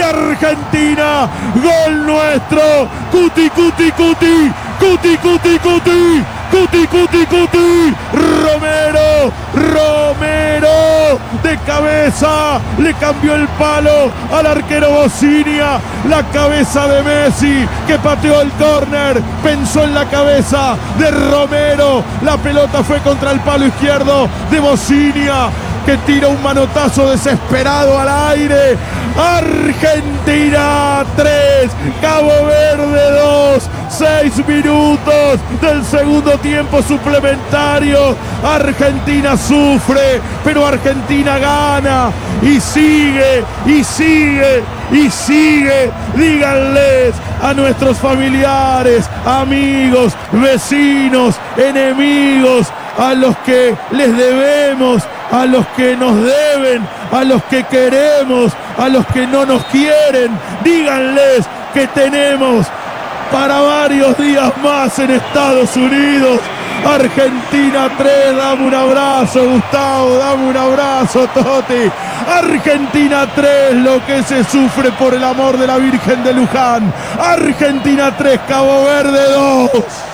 Argentina. Gol nuestro. Cuti, cuti, cuti. Cuti, cuti, cuti. Cuti, cuti, cuti. Romero de cabeza le cambió el palo al arquero Bocinia. La cabeza de Messi que pateó el córner, pensó en la cabeza de Romero. La pelota fue contra el palo izquierdo de Bocinia, que tira un manotazo desesperado al aire. Argentina 3, Cabo Verde 2, 6 minutos del segundo tiempo suplementario. Argentina sufre, pero Argentina gana y sigue, y sigue, y sigue. Díganles a nuestros familiares, amigos, vecinos, enemigos, a los que les debemos, a los que nos deben, a los que queremos, a los que no nos quieren. Díganles que tenemos para varios días más en Estados Unidos. Argentina 3, dame un abrazo, Gustavo, dame un abrazo, Totti. Argentina 3, lo que se sufre por el amor de la Virgen de Luján. Argentina 3, Cabo Verde 2.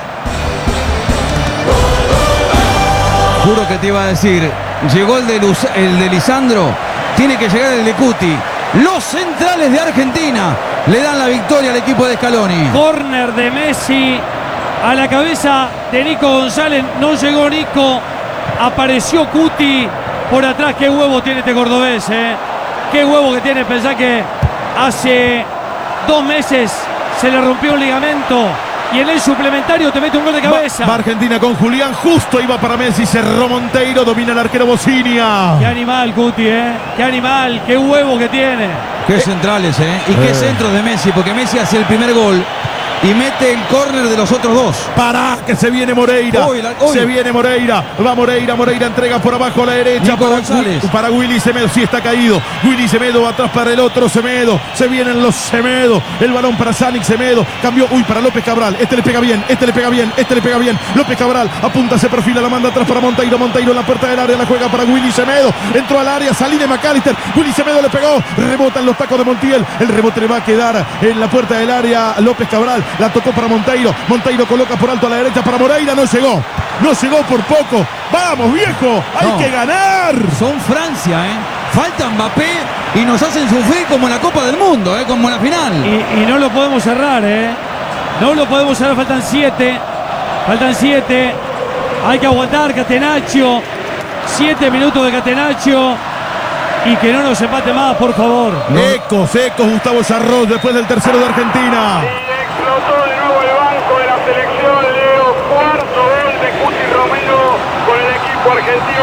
Juro que te iba a decir, llegó el de Lisandro, tiene que llegar el de Cuti. Los centrales de Argentina le dan la victoria al equipo de Scaloni. Córner de Messi a la cabeza de Nico González. No llegó Nico, apareció Cuti por atrás. Qué huevo tiene este cordobés, qué huevo que tiene. Pensá que hace 2 meses se le rompió un ligamento y en el suplementario te mete un gol de cabeza. Va Argentina con Julián, justo iba para Messi, cerró Monteiro, domina el arquero Bocinia. Qué animal Cuti, qué animal, qué huevo que tiene. Qué centrales, y qué centros de Messi, porque Messi hace el primer gol y mete el córner de los otros dos. Pará, que se viene Moreira. Se viene Moreira. Va Moreira, entrega por abajo a la derecha para Willy Semedo. Sí, está caído. Willy Semedo va atrás para el otro Semedo. Se vienen los Semedo. El balón para Sanic Semedo. Cambió, para López Cabral. Este le pega bien, este le pega bien, este le pega bien. López Cabral apunta, se perfila, la manda atrás para Monteiro. Monteiro en la puerta del área, la juega para Willy Semedo. Entró al área, salí de McAllister. Willy Semedo le pegó. Rebota en los tacos de Montiel. El rebote le va a quedar en la puerta del área López Cabral. La tocó para Monteiro. Monteiro coloca por alto a la derecha para Moreira. No llegó. No llegó por poco. ¡Vamos, viejo! ¡Hay que ganar! Son Francia, Falta Mbappé y nos hacen sufrir como en la Copa del Mundo, como en la final. Y no lo podemos cerrar, No lo podemos cerrar. Faltan 7. Faltan 7. Hay que aguantar, Catenaccio. 7 minutos de Catenaccio. Y que no nos empate más, por favor. Ecos, Gustavo Sarros después del tercero de Argentina. Explotó de nuevo el banco de la selección, Leo. Cuarto gol de Cuti Romero con el equipo argentino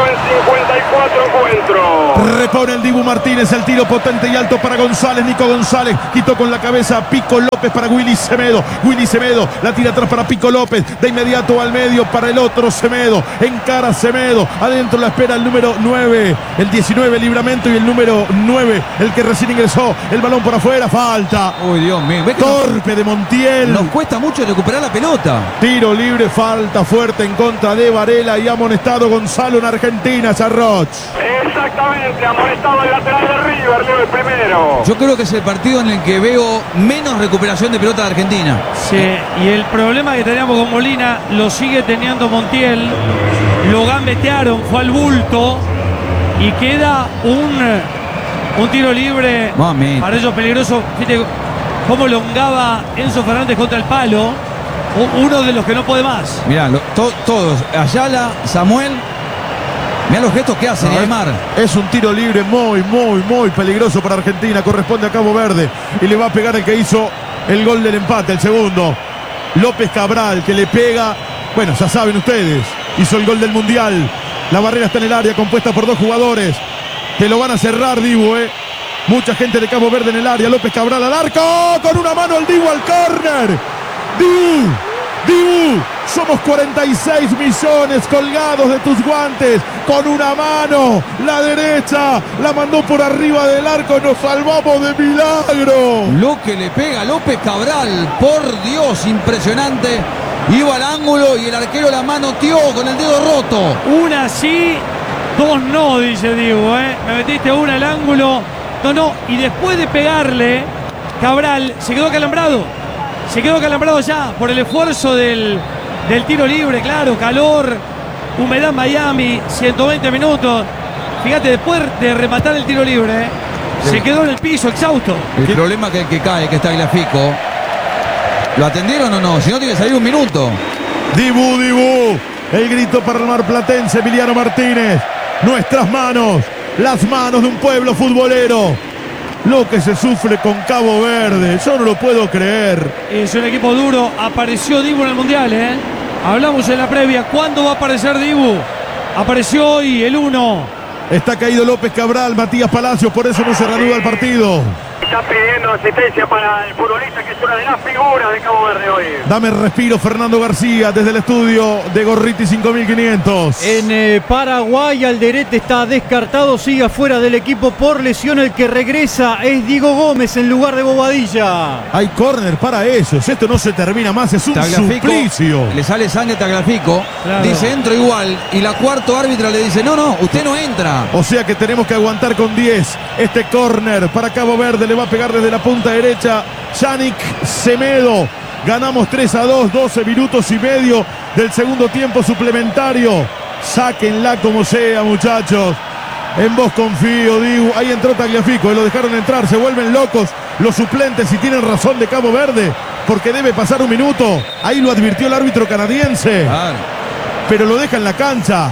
en 54 encuentros. Repone el Dibu Martínez, el tiro potente y alto para González. Nico González quitó con la cabeza Pico López para Willy Semedo. Willy Semedo la tira atrás para Pico López. De inmediato al medio para el otro Semedo. Encara Semedo. Adentro la espera el número 9. El 19 Libramento y el número 9, el que recién ingresó. El balón por afuera. Falta. Uy, Dios mío. Torpe de Montiel. Nos cuesta mucho recuperar la pelota. Tiro libre, falta fuerte en contra de Varela y amonestado Gonzalo en Argentina, Sarroch. Exactamente, amonestado el lateral de River, Leo, el primero. Yo creo que es el partido en el que veo menos recuperación de pelota de Argentina. Sí, y el problema que teníamos con Molina lo sigue teniendo Montiel. Lo gambetearon, fue al bulto y queda un tiro libre. Mami. Para ellos peligroso. Fíjate cómo longaba Enzo Fernández contra el palo. Uno de los que no puede más. Mirá, todos. Ayala, Samuel. Mirá los gestos que hacen, Aymar. Es un tiro libre muy peligroso para Argentina. Corresponde a Cabo Verde. Y le va a pegar el que hizo el gol del empate, el segundo. López Cabral, que le pega. Bueno, ya saben ustedes. Hizo el gol del Mundial. La barrera está en el área, compuesta por 2 jugadores. Que lo van a cerrar, Dibu, Mucha gente de Cabo Verde en el área. López Cabral al arco. Con una mano el Dibu al córner. Dibu, somos 46 millones colgados de tus guantes. Con una mano, la derecha, la mandó por arriba del arco. Nos salvamos de milagro. Lo que le pega López Cabral, por Dios, impresionante. Iba al ángulo y el arquero la manoteó con el dedo roto. Una sí, 2 no, dice Dibu, Me metiste una al ángulo. No, y después de pegarle Cabral se quedó calambrado. Se quedó calambrado ya por el esfuerzo del tiro libre, claro, calor, humedad en Miami, 120 minutos. Fíjate, después de rematar el tiro libre, se quedó en el piso, exhausto. El problema que el que cae, que está Tagliafico. ¿Lo atendieron o no? Si no, tiene que salir un minuto. Dibu. El grito para el marplatense Emiliano Martínez. Nuestras manos, las manos de un pueblo futbolero. Lo que se sufre con Cabo Verde, yo no lo puedo creer. Es un equipo duro. Apareció Dibu en el Mundial, ¿eh? Hablamos en la previa. ¿Cuándo va a aparecer Dibu? Apareció hoy, el 1. Está caído López Cabral, Matías Palacios, por eso no se reanuda el partido. Está pidiendo asistencia para el futbolista que es una de las figuras de Cabo Verde hoy. Dame respiro, Fernando García, desde el estudio de Gorriti 5500. En Paraguay, Alderete está descartado, sigue afuera del equipo por lesión. El que regresa es Diego Gómez en lugar de Bobadilla. Hay córner para ellos, esto no se termina más, es un Tagliafico, suplicio. le sale sangre a Tagliafico, Claro. dice entro igual, y la cuarto árbitra le dice no, usted no entra. O sea que tenemos que aguantar con 10 este córner para Cabo Verde. Le va a pegar desde la punta derecha Yannick Semedo. Ganamos 3-2, 12 minutos y medio del segundo tiempo suplementario. Sáquenla como sea, muchachos. En vos confío, Dibu. Ahí entró Tagliafico, lo dejaron entrar. Se vuelven locos los suplentes y tienen razón de Cabo Verde, porque debe pasar un minuto. Ahí lo advirtió el árbitro canadiense, Claro. pero lo deja en la cancha.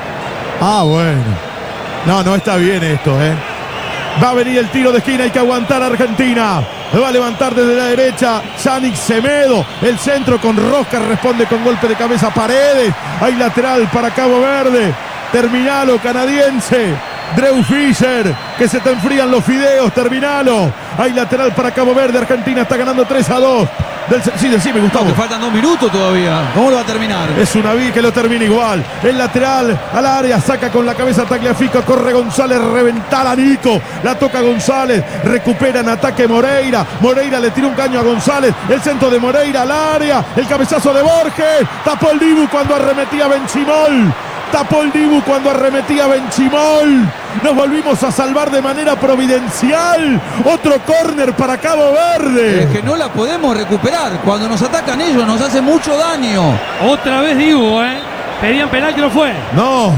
Ah, bueno. No está bien esto, ¿eh? Va a venir el tiro de esquina, hay que aguantar a Argentina. Lo va a levantar desde la derecha Yannick Semedo. El centro con Rosca, responde con golpe de cabeza Paredes. Hay lateral para Cabo Verde. Terminalo canadiense. Drew Fischer, que se te enfrían los fideos, terminalo. Hay lateral para Cabo Verde. Argentina está ganando 3-2. Sí, decime, Gustavo. No, que faltan 2 minutos todavía. ¿Cómo lo va a terminar? Es una vi que lo termina igual. El lateral al área, saca con la cabeza Tagliafico, corre González, reventala a Nico. La toca González, recupera en ataque Moreira. Moreira le tira un caño a González. El centro de Moreira al área. El cabezazo de Borges. Tapó el Dibu cuando arremetía Benchimol. Tapó el Dibu cuando arremetía Benchimol. Nos volvimos a salvar de manera providencial. Otro córner para Cabo Verde. Es que no la podemos recuperar. Cuando nos atacan ellos nos hace mucho daño. Otra vez Dibu, ¿eh? Pedían penal que no fue. No.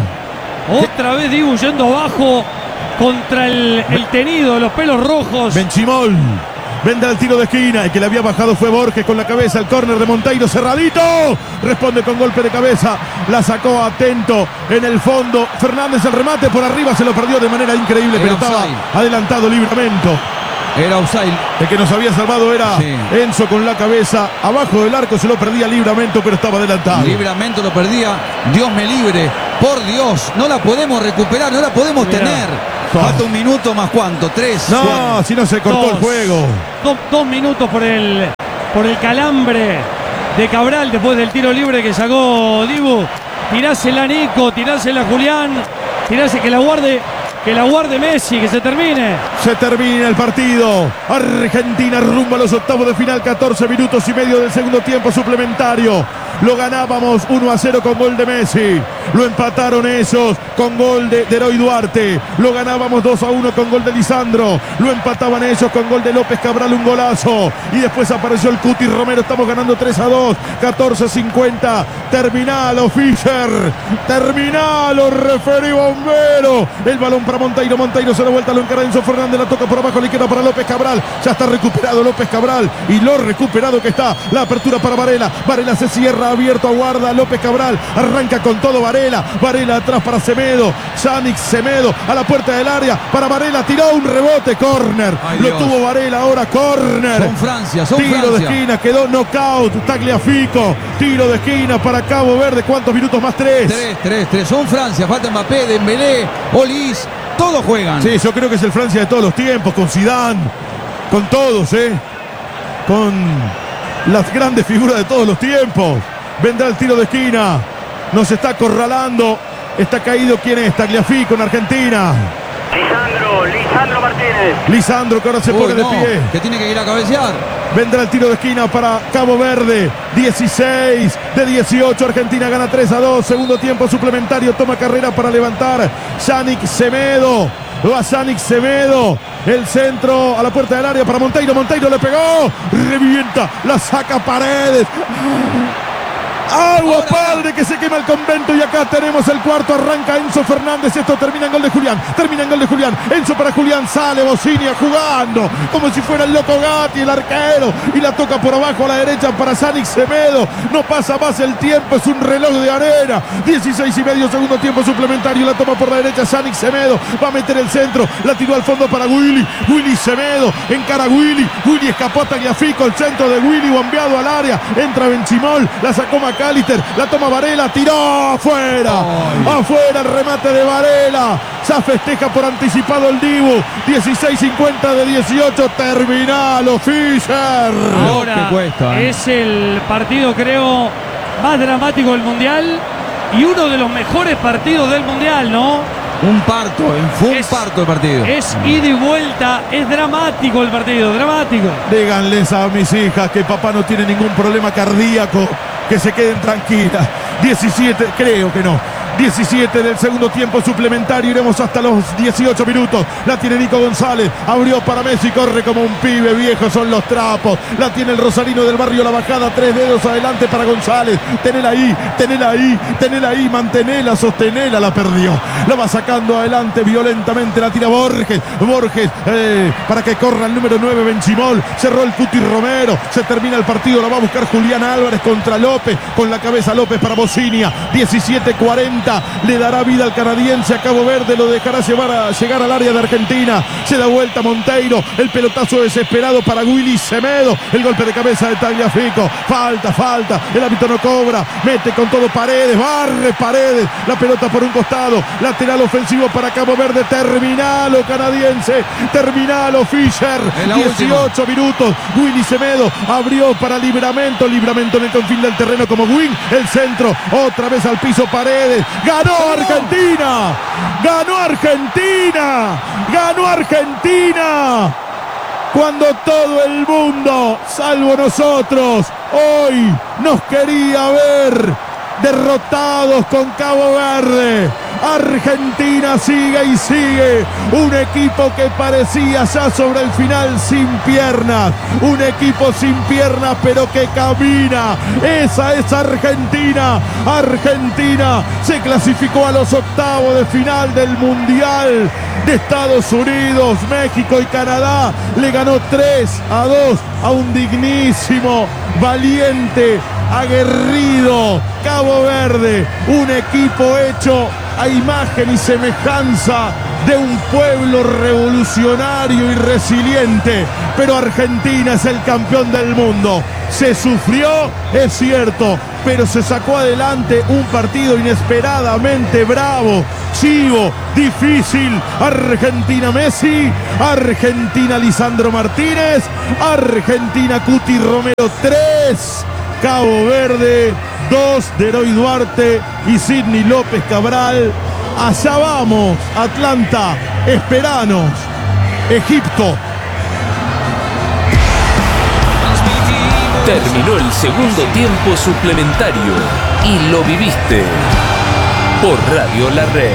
Otra vez Dibu yendo abajo contra el tenido, los pelos rojos. Benchimol. Vendrá el tiro de esquina. El que le había bajado fue Borges con la cabeza. El córner de Monteiro cerradito. Responde con golpe de cabeza. La sacó atento en el fondo. Fernández el remate por arriba. Se lo perdió de manera increíble. Era Pero estaba offside. adelantado Livramento. Era offside. El que nos había salvado era Sí. Enzo con la cabeza. Abajo del arco se lo perdía Livramento, pero estaba adelantado. Libramento lo perdía. Dios me libre. Por Dios. No la podemos recuperar. No la podemos Mirá. tener. Falta un minuto más. ¿Cuánto? 3. No, si no se cortó el juego. 2 minutos por el calambre de Cabral después del tiro libre que sacó Dibu. Tirásela a Nico, tirásela a Julián, tirase que la guarde Messi, que se termine. Se termina el partido. Argentina rumbo a los octavos de final. 14 minutos y medio del segundo tiempo suplementario. Lo ganábamos 1-0 con gol de Messi. Lo empataron ellos con gol de Heroy Duarte. Lo ganábamos 2-1 con gol de Lisandro. Lo empataban ellos con gol de López Cabral, un golazo. Y después apareció el Cuti Romero. Estamos ganando 3-2. 14:50. Terminalo, Fischer. Terminalo, referí Bombero. El balón para Monteiro. Monteiro se da vuelta, lo encara Enzo Fernández. La toca por abajo a la izquierda para López Cabral. Ya está recuperado López Cabral. Y lo recuperado que está. La apertura para Varela. Varela se cierra, abierto, aguarda López Cabral. Arranca con todo Varela. Varela atrás para Semedo. Yannick Semedo a la puerta del área. Para Varela. Tiró un rebote. Córner. Ay, Lo Dios. tuvo Varela. Ahora córner. Son Francia. Tiro de esquina. Quedó knockout. Tagliafico. Tiro de esquina para Cabo Verde. ¿Cuántos minutos más? 3. 3. Son Francia. Falta Mbappé, Dembélé, Olís. Todos juegan. Sí, yo creo que es el Francia de todos los tiempos, con Zidane, con todos, con las grandes figuras de todos los tiempos. Vendrá el tiro de esquina, nos está acorralando, está caído, ¿quién es? Tagliafico en Argentina. Lisandro Martínez. Lisandro que ahora se pone Uy, no, de pie. que tiene que ir a cabecear. Vendrá el tiro de esquina para Cabo Verde. 16 de 18. Argentina gana 3-2. Segundo tiempo suplementario. Toma carrera para levantar Yannick Semedo. Va Yannick Semedo. El centro a la puerta del área para Monteiro. Monteiro le pegó. Revienta. La saca Paredes. Agua, padre, que se quema el convento. Y acá tenemos el cuarto. Arranca Enzo Fernández. Esto termina en gol de Julián. Enzo para Julián. Sale Bocinia jugando como si fuera el loco Gatti, el arquero. Y la toca por abajo a la derecha para Yannick Semedo. No pasa más el tiempo. Es un reloj de arena. 16,5 segundo tiempo suplementario. La toma por la derecha Yannick Semedo. Va a meter el centro. La tiró al fondo para Willy. Willy Semedo. Encara Willy. Willy escapó a Tagliafico. El centro de Willy bombeado al área. Entra Benchimol. La sacó McAllister, la toma Varela, tiró afuera. Afuera el remate de Varela. Ya festeja por anticipado el Dibu. 16:50 de 18. Terminalo, Fischer. Ahora es el partido, creo, más dramático del Mundial y uno de los mejores partidos del Mundial, ¿no? Un parto, fue un parto el partido. Es ida y vuelta, es dramático el partido, dramático. Díganles a mis hijas que papá no tiene ningún problema cardíaco, que se queden tranquilas. 17, creo que no. 17 del segundo tiempo suplementario. Iremos hasta los 18 minutos. La tiene Nico González. Abrió para Messi. Corre como un pibe. Viejos son los trapos. La tiene el rosarino del barrio La Bajada. 3 dedos adelante para González. Tenela ahí. Mantenela, sostenela. La perdió. La va sacando adelante violentamente. La tira Borges. Para que corra el número 9 Benchimol. Cerró el Cuti Romero. Se termina el partido. La va a buscar Julián Álvarez contra López. Con la cabeza López para Bocinia. 17:40. Le dará vida al canadiense. A Cabo Verde lo dejará llegar al área de Argentina. Se da vuelta Monteiro. El pelotazo desesperado para Willy Semedo. El golpe de cabeza de Tagliafico. Falta. El árbitro no cobra. Mete con todo Paredes. Barre Paredes. La pelota por un costado. Lateral ofensivo para Cabo Verde. Terminalo, canadiense. Terminalo, Fischer. 18 minutos. Willy Semedo abrió para Livramento. Livramento en el confín del terreno como wing. El centro. Otra vez al piso Paredes. ¡Ganó Argentina! Cuando todo el mundo, salvo nosotros, hoy nos quería ver derrotados con Cabo Verde. Argentina sigue y sigue. Un equipo que parecía ya sobre el final sin piernas. Un equipo sin piernas pero que camina. Esa es Argentina. Argentina se clasificó a los octavos de final del Mundial de Estados Unidos. México y Canadá le ganó 3-2 a un dignísimo, valiente, aguerrido Cabo Verde. Un equipo hecho a imagen y semejanza de un pueblo revolucionario y resiliente. Pero Argentina es el campeón del mundo. Se sufrió, es cierto, pero se sacó adelante un partido inesperadamente bravo, chivo, difícil. Argentina Messi, Argentina Lisandro Martínez, Argentina Cuti Romero 3, Cabo Verde 2 de Heroy Duarte y Sidney López Cabral. Allá vamos, Atlanta, esperanos, Egipto. Terminó el segundo tiempo suplementario y lo viviste por Radio La Red.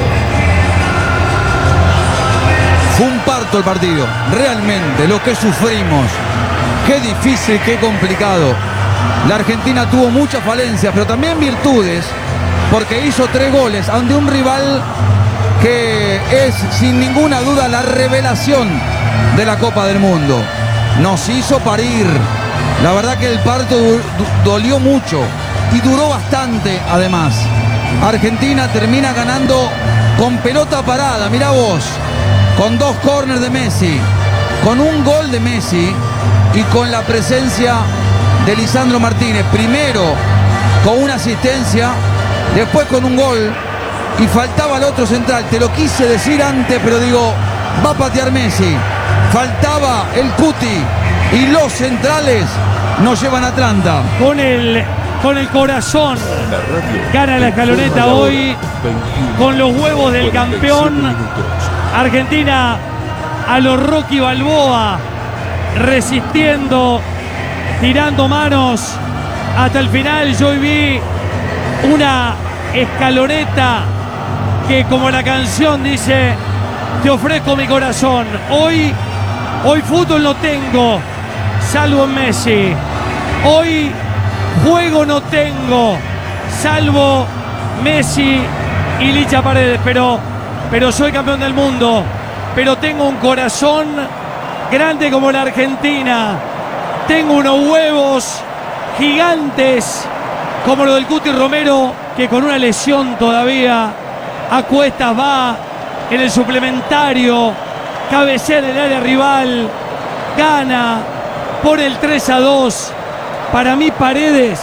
Fue un parto el partido, realmente, lo que sufrimos. Qué difícil, qué complicado. La Argentina tuvo muchas falencias, pero también virtudes, porque hizo 3 goles ante un rival que es sin ninguna duda la revelación de la Copa del Mundo. Nos hizo parir. La verdad que el parto dolió mucho y duró bastante además. Argentina termina ganando con pelota parada, mirá vos, con 2 córners de Messi, con un gol de Messi y con la presencia de Lisandro Martínez. Primero con una asistencia, después con un gol y faltaba el otro central. Te lo quise decir antes, pero digo, va a patear Messi. Faltaba el Cuti y los centrales nos llevan a Atlanta. Con el corazón gana la escaloneta hoy, con los huevos del campeón. Argentina a los Rocky Balboa, resistiendo, tirando manos hasta el final. Yo hoy vi una escaloneta que, como la canción dice, te ofrezco mi corazón. Hoy fútbol no tengo, salvo en Messi. Hoy juego no tengo, salvo Messi y Licha Paredes. Pero soy campeón del mundo. Pero tengo un corazón grande como la Argentina. Tengo unos huevos gigantes como lo del Cuti Romero, que con una lesión todavía a cuestas va en el suplementario, cabecea en el área rival, gana por el 3-2. Para mí Paredes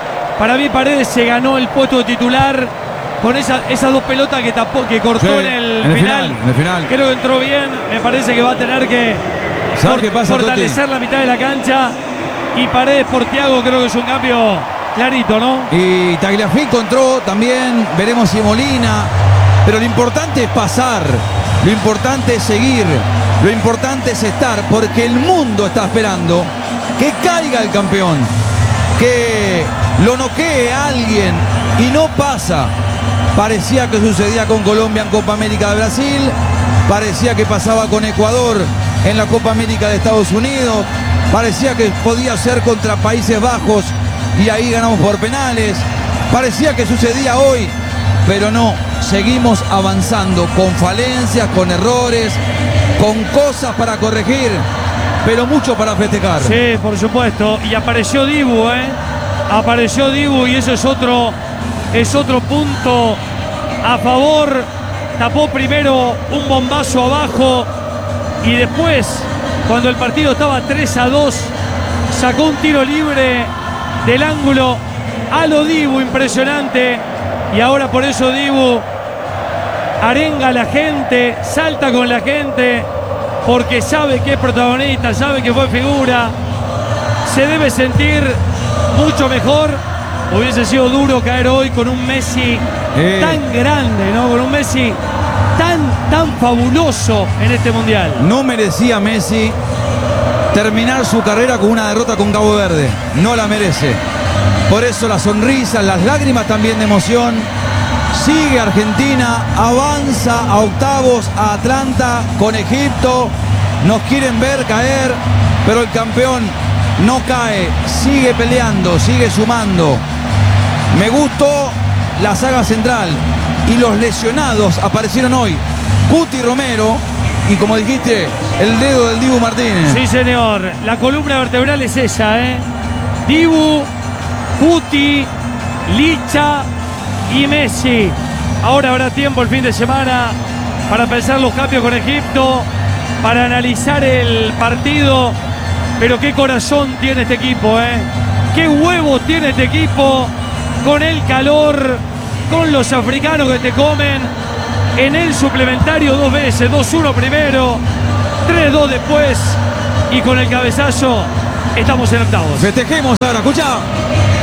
se ganó el puesto de titular con esas dos pelotas que tapó, que cortó Sí, en el final. Creo que entró bien. Me parece que va a tener que fortalecer la mitad de la cancha. Y Paredes por Thiago creo que es un cambio clarito, ¿no? Y Tagliafico entró también. Veremos si Molina. Pero lo importante es pasar. Lo importante es seguir. Lo importante es estar. Porque el mundo está esperando que caiga el campeón. Que lo noquee a alguien. Y no pasa. Parecía que sucedía con Colombia en Copa América de Brasil. Parecía que pasaba con Ecuador en la Copa América de Estados Unidos. Parecía que podía ser contra Países Bajos y ahí ganamos por penales. Parecía que sucedía hoy, pero no. Seguimos avanzando con falencias, con errores, con cosas para corregir, pero mucho para festejar. Sí, por supuesto. Y apareció Dibu, Apareció Dibu y eso es otro punto a favor. Tapó primero un bombazo abajo y después, cuando el partido estaba 3-2, sacó un tiro libre del ángulo a lo Dibu, impresionante. Y ahora por eso Dibu arenga a la gente, salta con la gente, porque sabe que es protagonista, sabe que fue figura. Se debe sentir mucho mejor. Hubiese sido duro caer hoy con un Messi tan grande, ¿no? Con un Messi tan fabuloso en este Mundial. No merecía Messi terminar su carrera con una derrota con Cabo Verde. No la merece. Por eso las sonrisas, las lágrimas también de emoción. Sigue Argentina, avanza a octavos a Atlanta con Egipto. Nos quieren ver caer, pero el campeón no cae. Sigue peleando, sigue sumando. Me gustó la saga central y los lesionados aparecieron hoy. Cuti Romero y, como dijiste, el dedo del Dibu Martínez. Sí, señor. La columna vertebral es esa, Dibu, Cuti, Licha y Messi. Ahora habrá tiempo el fin de semana para pensar los cambios con Egipto, para analizar el partido. Pero qué corazón tiene este equipo, Qué huevos tiene este equipo, con el calor, con los africanos que te comen. En el suplementario 2 veces, 2-1 primero, 3-2 después, y con el cabezazo estamos en octavos. Festejemos ahora, escuchá.